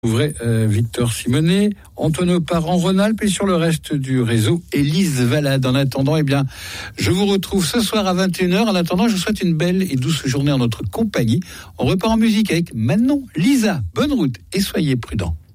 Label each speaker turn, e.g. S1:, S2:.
S1: Ouvrez Victor Simonet, Antonio Parent en Rhône-Alpes et sur le reste du réseau, Élise Valade. En attendant, je vous retrouve ce soir à 21h. En attendant, je vous souhaite une belle et douce journée en notre compagnie. On repart en musique avec Manon Lisa. Bonne route et soyez prudents.